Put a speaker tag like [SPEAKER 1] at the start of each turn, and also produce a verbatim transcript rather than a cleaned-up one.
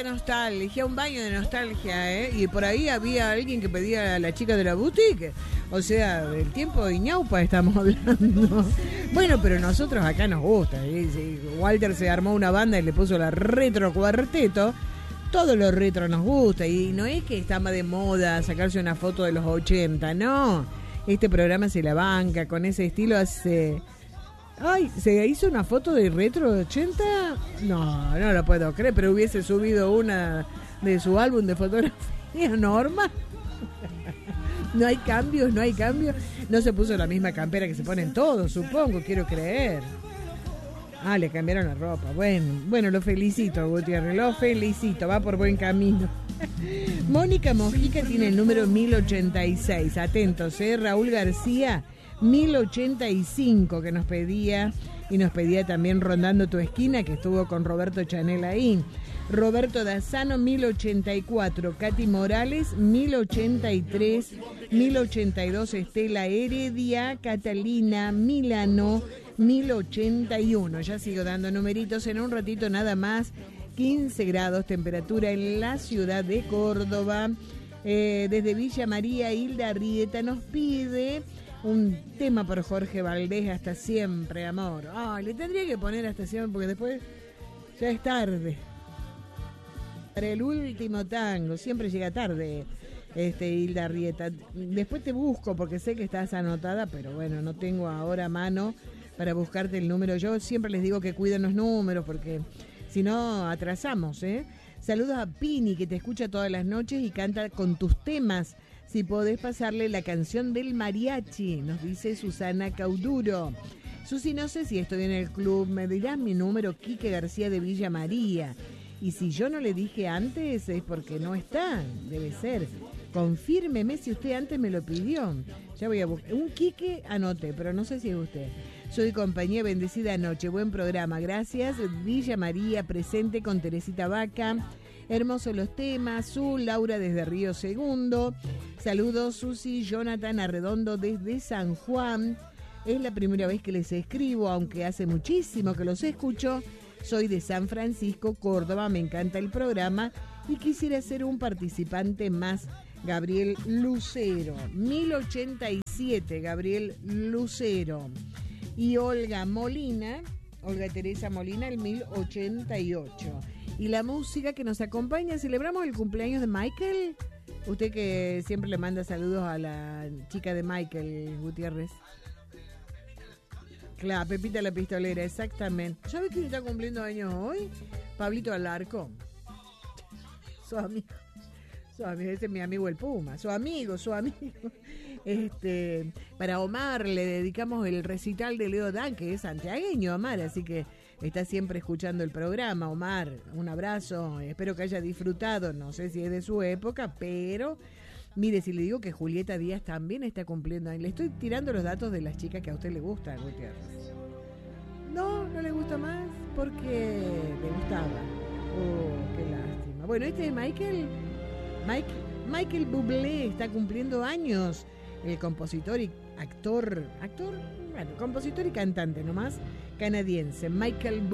[SPEAKER 1] nostalgia, un baño de nostalgia, ¿eh? Y por ahí había alguien que pedía a la chica de la boutique. O sea, del tiempo de ñaupa estamos hablando. Bueno, pero nosotros acá nos gusta, ¿eh? Walter se armó una banda y le puso la retro cuarteto. Todo lo retro nos gusta. Y no es que está más de moda sacarse una foto de los ochenta, no. Este programa se la banca con ese estilo hace... Ay, ¿se hizo una foto de retro de ochenta? No, no lo puedo creer, pero hubiese subido una de su álbum de fotografía, Norma. No hay cambios, no hay cambios. No se puso la misma campera que se ponen todos, supongo, quiero creer. Ah, le cambiaron la ropa. Bueno, bueno, lo felicito, Gutiérrez, lo felicito, va por buen camino. Mónica Mojica tiene el número mil ochenta y seis. Atentos, ¿eh? Raúl García, mil ochenta y cinco, que nos pedía, y nos pedía también Rondando tu esquina, que estuvo con Roberto Chanel ahí. Roberto Dazzano, mil ochenta y cuatro. Katy Morales, mil ochenta y tres. mil ochenta y dos, Estela Heredia. Catalina Milano, mil ochenta y uno. Ya sigo dando numeritos en un ratito nada más. quince grados, temperatura en la ciudad de Córdoba. Eh, desde Villa María, Hilda Arrieta nos pide un tema por Jorge Valdés, Hasta Siempre, Amor. Ay, le tendría que poner Hasta Siempre porque después ya es tarde. Para el último tango, siempre llega tarde, este Hilda Arrieta. Después te busco porque sé que estás anotada, pero bueno, no tengo ahora a mano para buscarte el número. Yo siempre les digo que cuiden los números porque si no atrasamos, ¿eh? Saludos a Pini, que te escucha todas las noches y canta con tus temas. Si podés pasarle la canción del mariachi, nos dice Susana Cauduro. Susi, no sé si estoy en el club, me dirás mi número, Quique García de Villa María. Y si yo no le dije antes es porque no está, debe ser. Confírmeme si usted antes me lo pidió. Ya voy a buscar. Un Quique anoté, pero no sé si es usted. Soy compañía bendecida anoche, buen programa, gracias. Villa María presente con Teresita Vaca. Hermosos los temas. Su Laura desde Río Segundo. Saludos Susi, Jonathan Arredondo desde San Juan. Es la primera vez que les escribo, aunque hace muchísimo que los escucho. Soy de San Francisco, Córdoba, me encanta el programa y quisiera ser un participante más. Gabriel Lucero, mil ochenta y siete, Gabriel Lucero. Y Olga Molina, Olga Teresa Molina, el mil ochenta y ocho. Y la música que nos acompaña, celebramos el cumpleaños de Michael. Usted que siempre le manda saludos a la chica de Michael, Gutiérrez. Claro, Pepita la Pistolera, exactamente. ¿Sabes quién está cumpliendo años hoy? Pablito Alarco. Su amigo. Su amigo, ese es mi amigo el Puma. Su amigo, su amigo. Este, para Omar le dedicamos el recital de Leo Dan, que es santiagueño, Omar, así que está siempre escuchando el programa. Omar, un abrazo, espero que haya disfrutado, no sé si es de su época, pero mire, si le digo que Julieta Díaz también está cumpliendo, le estoy tirando los datos de las chicas que a usted le gusta, Gutiérrez. No, no le gusta más porque le gustaba. Oh, qué lástima. Bueno, este es Michael, Mike, Michael Bublé, está cumpliendo años. El compositor y actor, actor, bueno, compositor y cantante nomás, canadiense, Michael